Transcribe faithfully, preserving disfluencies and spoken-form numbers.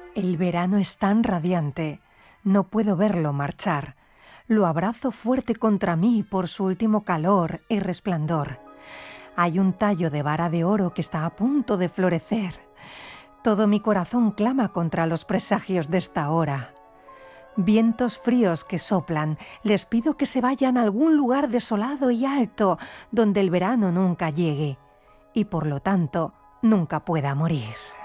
El verano es tan radiante, no puedo verlo marchar. Lo abrazo fuerte contra mí por su último calor y resplandor. Hay un tallo de vara de oro que está a punto de florecer. Todo mi corazón clama contra los presagios de esta hora. Vientos fríos que soplan, les pido que se vayan a algún lugar desolado y alto, donde el verano nunca llegue, y por lo tanto nunca pueda morir.